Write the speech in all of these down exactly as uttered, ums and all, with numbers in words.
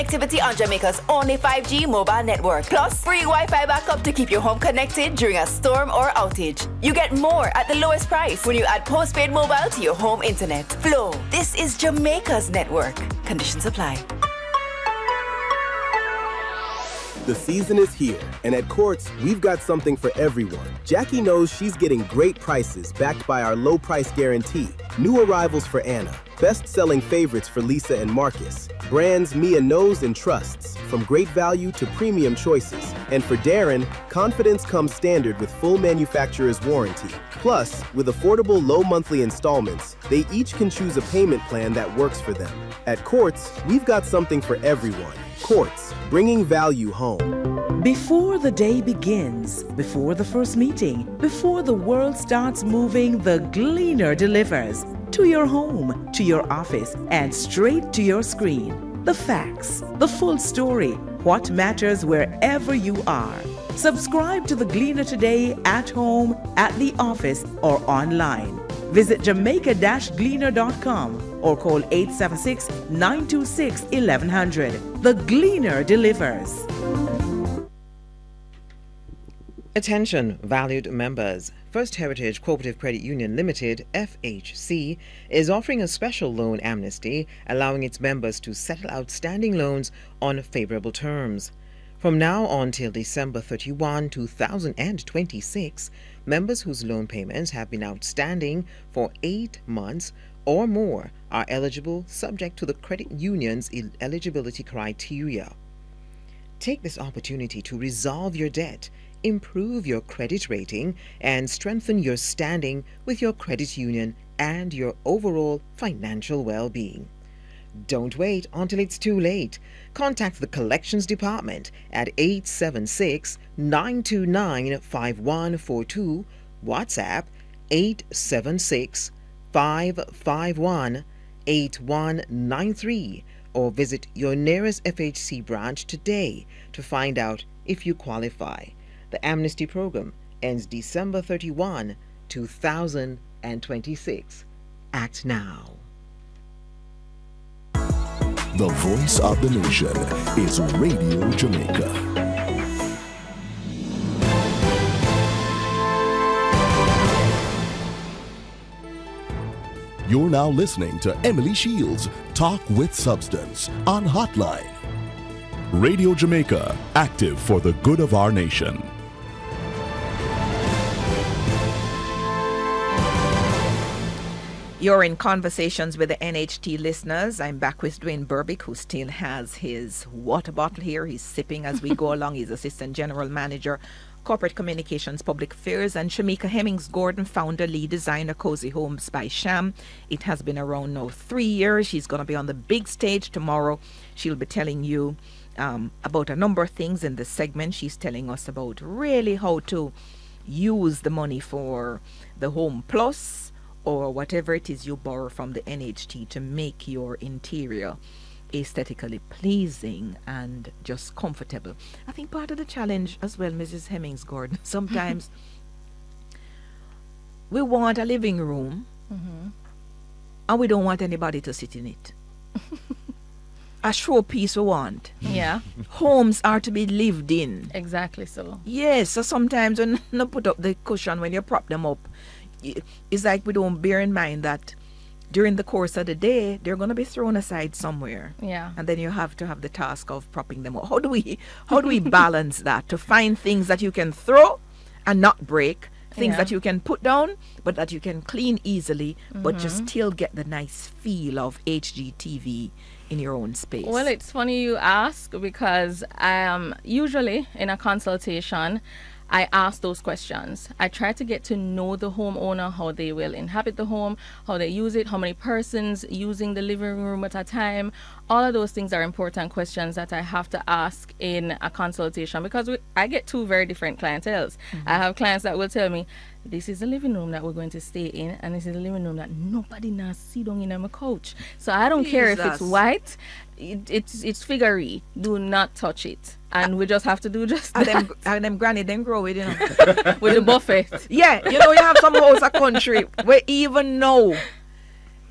Activity on Jamaica's only five G mobile network. Plus, free Wi-Fi backup to keep your home connected during a storm or outage. You get more at the lowest price when you add postpaid mobile to your home internet. Flow, this is Jamaica's network. Conditions apply. The season is here, and at Quartz, we've got something for everyone. Jackie knows she's getting great prices backed by our low price guarantee. New arrivals for Anna, best-selling favorites for Lisa and Marcus. Brands Mia knows and trusts, from great value to premium choices. And for Darren, confidence comes standard with full manufacturer's warranty. Plus, with affordable low monthly installments, they each can choose a payment plan that works for them. At Quartz, we've got something for everyone. Quartz, bringing value home. Before the day begins, before the first meeting, before the world starts moving, the Gleaner delivers. To your home, to your office, and straight to your screen. The facts, the full story, what matters wherever you are. Subscribe to the Gleaner today at home, at the office, or online. Visit jamaica dash gleaner dot com or call eight seven six, nine two six, eleven hundred. The Gleaner delivers. Attention, valued members. First Heritage Cooperative Credit Union Limited, F H C, is offering a special loan amnesty, allowing its members to settle outstanding loans on favorable terms. From now on till December thirty-first, two thousand twenty-six, members whose loan payments have been outstanding for eight months or more are eligible subject to the credit union's eligibility criteria. Take this opportunity to resolve your debt, improve your credit rating, and strengthen your standing with your credit union and your overall financial well-being. Don't wait until it's too late. Contact the Collections Department at eight seven six, nine two nine, five one four two, WhatsApp eight seven six, five five one, eight one nine three, or visit your nearest F H C branch today to find out if you qualify. The amnesty program ends December thirty-first, two thousand twenty-six. Act now. The voice of the nation is Radio Jamaica. You're now listening to Emily Shields Talk with Substance on Hotline. Radio Jamaica, active for the good of our nation. You're in Conversations with the N H T listeners. I'm back with Dwayne Burbick, who still has his water bottle here. He's sipping as we go along. He's Assistant General Manager, Corporate Communications, Public Affairs, and Shamika Hemmings-Gordon, founder, lead designer, Cozy Homes by Sham. It has been around now three years. She's going to be on the big stage tomorrow. She'll be telling you um, about a number of things in this segment. She's telling us about really how to use the money for the Home Plus, or whatever it is you borrow from the N H T to make your interior aesthetically pleasing and just comfortable. I think part of the challenge as well, Missus Hemmings-Gordon, sometimes we want a living room mm-hmm. and we don't want anybody to sit in it. A showpiece we want. Yeah. Homes are to be lived in. Exactly so. Yes, so sometimes when you put up the cushion, when you prop them up, it's like we don't bear in mind that during the course of the day, they're going to be thrown aside somewhere. Yeah. And then you have to have the task of propping them up. How do we, how do we balance that? To find things that you can throw and not break, things yeah. that you can put down, but that you can clean easily, mm-hmm. but just still get the nice feel of H G T V in your own space. Well, it's funny you ask, because um, usually in a consultation, I ask those questions. I try to get to know the homeowner, how they will inhabit the home, how they use it, how many persons using the living room at a time. All of those things are important questions that I have to ask in a consultation, because we, I get two very different clienteles. Mm-hmm. I have clients that will tell me, this is the living room that we're going to stay in, and this is the living room that nobody now sit down in on my couch. So I don't Jesus. care if it's white, it, it's it's figurey. Do not touch it. And we just have to do just and that. them, and them granny, them grow it, you know. With the buffet. Yeah, you know, you have some house a country where even now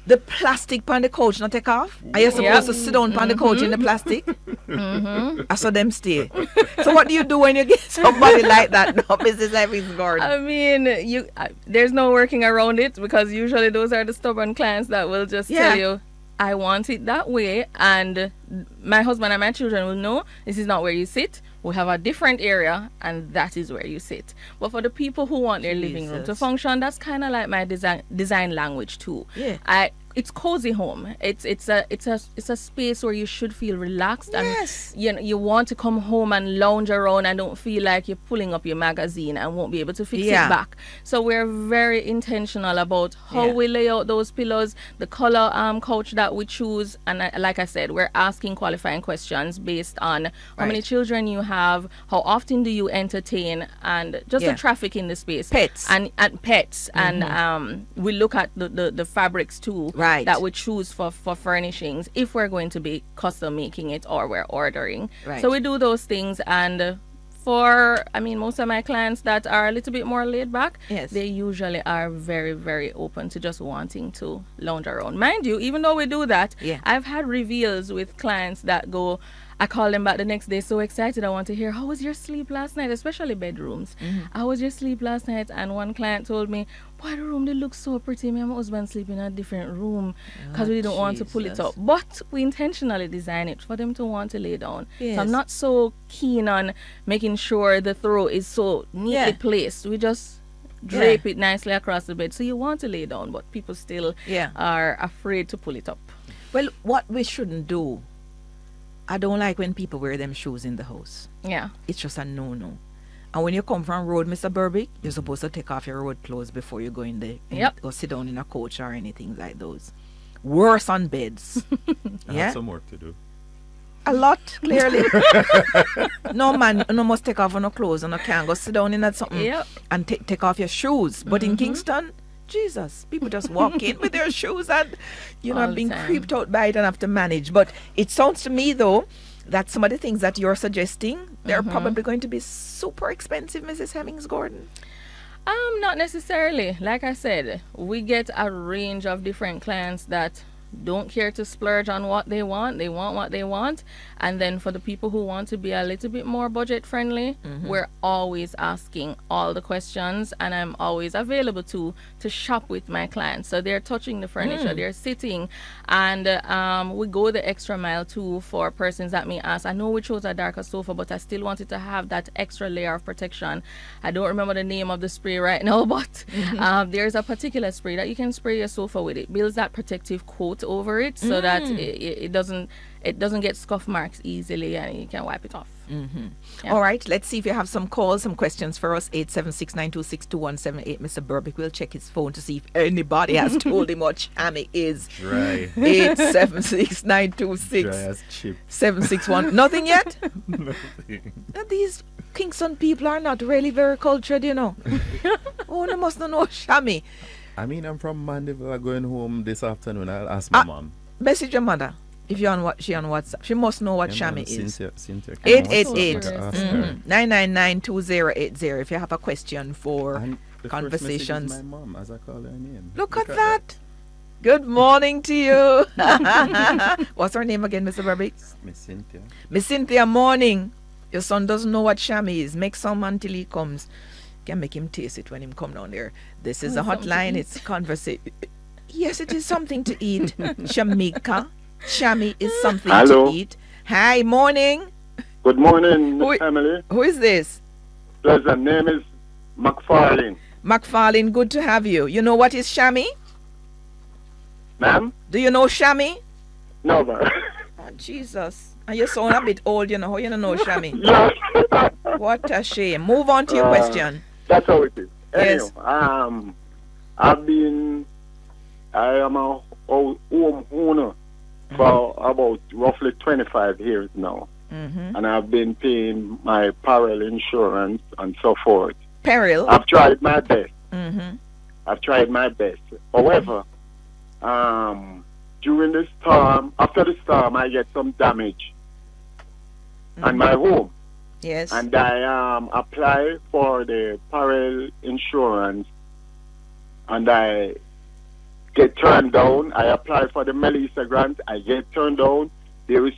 The plastic on the couch not take off? Are you supposed Yep. to sit down on the couch in the plastic? Mm-hmm. I saw them stay. So what do you do when you get somebody like that now, Missus Evans Gordon? I mean, you uh, there's no working around it, because usually those are the stubborn clients that will just Yeah. tell you, I want it that way, and my husband and my children will know this is not where you sit. We have a different area, and that is where you sit. But for the people who want their living room to Jesus. function, that's kind of like my design design language too. Yeah. I it's cozy home. It's it's a it's a it's a space where you should feel relaxed, Yes. and you know, you want to come home and lounge around and don't feel like you're pulling up your magazine and won't be able to fix Yeah. it back. So we're very intentional about how Yeah. we lay out those pillows, the color um couch that we choose, and I, like I said, we're asking qualifying questions based on how many Right. children you have, how often do you entertain, and just Yeah. the traffic in the space. Pets. and and pets, and um we look at the, the the fabrics too, Right. that we choose for for furnishings, if we're going to be custom making it or we're ordering. Right. So we do those things, and uh, for I mean most of my clients that are a little bit more laid back, Yes. they usually are very very open to just wanting to lounge around. Mind you, even though we do that, Yeah. I've had reveals with clients that go, I call them back the next day so excited, I want to hear, how was your sleep last night, especially bedrooms. Mm-hmm. How was your sleep last night? And one client told me, boy, the room, they look so pretty. Me and my husband sleep in a different room because we didn't want to pull it Jesus. up. But we intentionally design it for them to want to lay down. Yes. So I'm not so keen on making sure the throw is so neatly Yeah. placed. We just drape it nicely across the bed. So you want to lay down, but people still Yeah. are afraid to pull it up. Well, what we shouldn't do, I don't like when people wear them shoes in the house. Yeah. It's just a no-no. And when you come from road, Mister Burbick, you're supposed to take off your road clothes before you go in there. Yep. Or sit down in a coach or anything like those. Worse on beds. I yeah. have some work to do. A lot, clearly. No man, no must take off no clothes and no can't go sit down in that something Yep. and ta- take off your shoes. But in Kingston, Jesus, people just walk in with their shoes and, you know, All the being time. creeped out by it and have to manage. But it sounds to me, though, that some of the things that you're suggesting, they're probably going to be super expensive, Missus Hemmings Gordon. Um, not necessarily. Like I said, we get a range of different clients that don't care to splurge on what they want. They want what they want. And then for the people who want to be a little bit more budget friendly, we're always asking all the questions, and I'm always available to to shop with my clients. So they're touching the furniture, they're sitting, and uh, um, we go the extra mile too for persons that may ask, I know we chose a darker sofa, but I still wanted to have that extra layer of protection. I don't remember the name of the spray right now, but um, there's a particular spray that you can spray your sofa with. It builds that protective coat over it so that it, it it doesn't it doesn't get scuff marks easily, and you can wipe it off. Yeah. All right, let's see if you have some calls, some questions for us. eight seven six, nine two six, two one seven eight. Mister Burbick will check his phone to see if anybody has told him what chamois is. Dry. eight seven six, nine two Dry six, as chip. seven six one. Nothing yet? Nothing. Now, these Kingston people are not really very cultured, you know. Oh, they must not know chamois. I mean, I'm from Mandeville. I'm going home this afternoon. I'll ask my Ah, mom. Message your mother. If you're on what she on WhatsApp, she must know what Yeah, chamois ma'am, is. Cynthia, Cynthia can Eight ask eight her. eight Ask her. nine nine nine two zero eight zero. If you have a question for And the first conversations. message is my mom, as I call her name. Look at that. Good morning to you. What's her name again, Mister Burbick? Miss Cynthia. Miss Cynthia, morning. Your son doesn't know what chamois is. Make some until he comes. Can make him taste it when him come down there. This is Oh, a something to hotline. eat. It's conversation. Yes, it is something to eat. Shamika. Chamois is something Hello. to eat. Hi, morning. Good morning, Who- Miss Emily. Who is this? Pleasant name is McFarlane. McFarlane, good to have you. You know what is chamois? Ma'am? Do you know chamois? No, ma'am. Oh, Jesus. And you sound a bit old, you know. How you don't know chamois? Yes. What a shame. Move on to your Uh, question. That's how it is. Yes. Anyhow, um, I've been, I am a ho- home owner for about roughly twenty-five years now. Mm-hmm. And I've been paying my peril insurance and so forth. Peril. I've tried my best. Mm-hmm. I've tried my best. However, um, during the storm, after the storm, I get some damage on my home. Yes. And I um, apply for the peril insurance, and I get turned down. I apply for the Melissa grant. I get turned down. There is